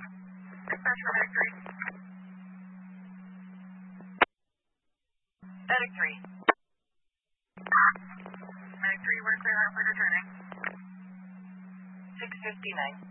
Dispatch for Medic 3. Medic 3. Medic 3, we're clear, Hartford returning. 6:59.